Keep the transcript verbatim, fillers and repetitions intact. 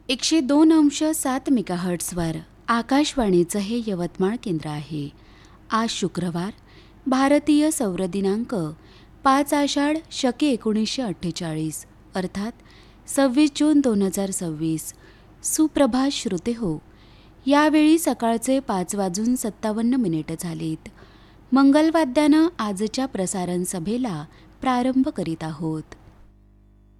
एकशे दोन अंश सात मेगाहर्ट्झवर आकाशवाणीचं हे यवतमाळ केंद्र आहे. आज शुक्रवार, भारतीय सौर दिनांक पाच आषाढ शके एकोणीसशे अठ्ठेचाळीस अर्थात सव्वीस जून दोन हजार सव्वीस. सुप्रभात श्रोते हो. यावेळी सकाळचे पाच वाजून सत्तावन्न मिनिटं झालीत. मंगलवाद्यानं आजच्या प्रसारण सभेला प्रारंभ करीत आहोत.